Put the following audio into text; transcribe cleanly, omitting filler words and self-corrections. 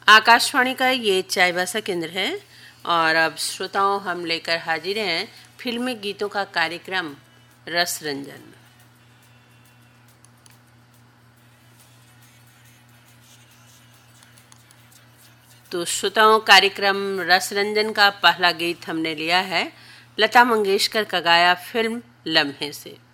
आकाशवाणी का ये चाईबासा केंद्र है और अब श्रोताओं हम लेकर हाजिर हैं फिल्मी गीतों का कार्यक्रम रस रंजन। तो श्रोताओं, कार्यक्रम रस रंजन का पहला गीत हमने लिया है लता मंगेशकर का गाया फिल्म लम्हे से।